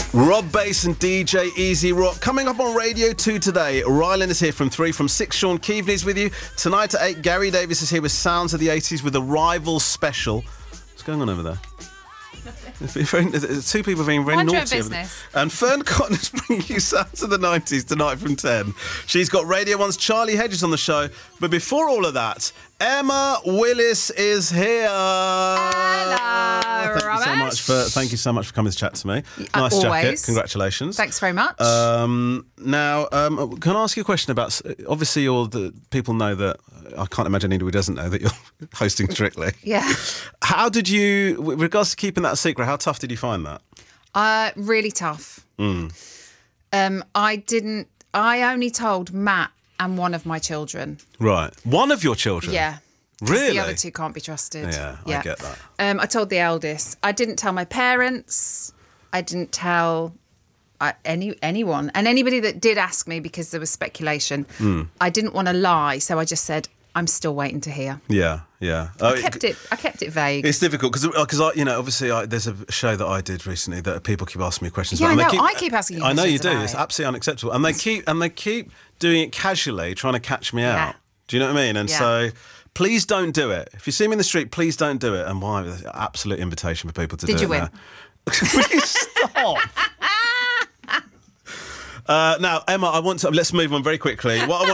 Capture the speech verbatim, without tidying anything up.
Rob Bass and D J Easy Rock. Coming up on Radio two today, Rylan is here from three. From six, Sean Keaveney's with you. Tonight at eight, Gary Davis is here with Sounds of the eighties with a Rival special. What's going on over there? Very, two people being very Mind your naughty. business. And Fern Cotton is bringing you Sounds of the nineties tonight from ten. She's got Radio one's Charlie Hedges on the show. But before all of that, Emma Willis is here. Hello, Thank you so much for thank you so much for coming to chat to me. Uh, Nice always. jacket. Congratulations. Thanks very much. Um, now, um, can I ask you a question about? Obviously, all the people know that. I can't imagine anybody doesn't know that you're hosting Strictly. yeah. How did you, with regards to keeping that a secret? How tough did you find that? Uh, really tough. Mm. Um, I didn't. I only told Matt and one of my children. Right, one of your children. Yeah. Really? The other two can't be trusted. Yeah, I get that. Um, I told the eldest. I didn't tell my parents. I didn't tell uh, any anyone. And anybody that did ask me, because there was speculation, Mm. I didn't want to lie. So I just said, I'm still waiting to hear. Yeah, yeah. Oh, I kept it. I kept it vague. It's difficult because, because I, you know, obviously, I, there's a show that I did recently that people keep asking me questions. Yeah, about, I and know. they I keep asking you I know you questions do. about It's it. absolutely unacceptable, and they keep and they keep doing it casually, trying to catch me Yeah. out. Do you know what I mean? And Yeah. so, please don't do it. If you see me in the street, please don't do it. And why? There's an absolute invitation for people to Did do you it win? now. Will you stop? Uh, now, Emma, I want to. Let's move on very quickly. What I want